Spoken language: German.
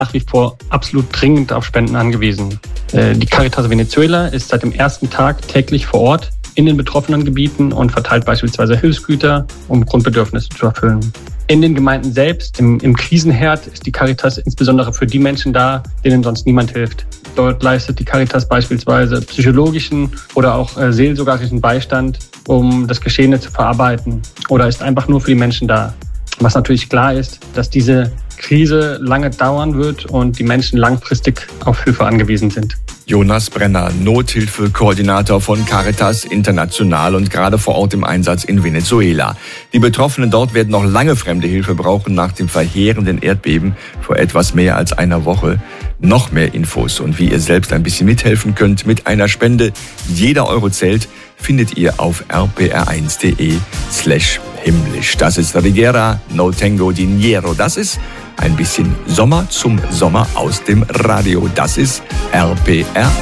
nach wie vor absolut dringend auf Spenden angewiesen. Die Caritas Venezuela ist seit dem ersten Tag täglich vor Ort in den betroffenen Gebieten und verteilt beispielsweise Hilfsgüter, um Grundbedürfnisse zu erfüllen. In den Gemeinden selbst, im Krisenherd, ist die Caritas insbesondere für die Menschen da, denen sonst niemand hilft. Dort leistet die Caritas beispielsweise psychologischen oder auch seelsorgerischen Beistand, um das Geschehene zu verarbeiten, oder ist einfach nur für die Menschen da. Was natürlich klar ist, dass diese Krise lange dauern wird und die Menschen langfristig auf Hilfe angewiesen sind. Jonas Brenner, Nothilfekoordinator von Caritas International und gerade vor Ort im Einsatz in Venezuela. Die Betroffenen dort werden noch lange fremde Hilfe brauchen nach dem verheerenden Erdbeben vor etwas mehr als einer Woche. Noch mehr Infos und wie ihr selbst ein bisschen mithelfen könnt mit einer Spende, jeder Euro zählt, findet ihr auf rpr1.de/himmlisch. Das ist Rigera, No Tengo Dinero. Das ist ein bisschen Sommer zum Sommer aus dem Radio. Das ist RPR.